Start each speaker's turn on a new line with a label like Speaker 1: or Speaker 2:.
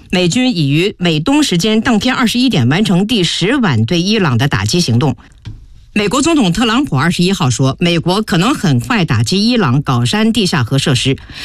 Speaker 1: 美军已于美东时间当天21点完成第10晚对伊朗的打击行动。美国总统特朗普21号说，美国可能很快打击伊朗搞山地下核设施。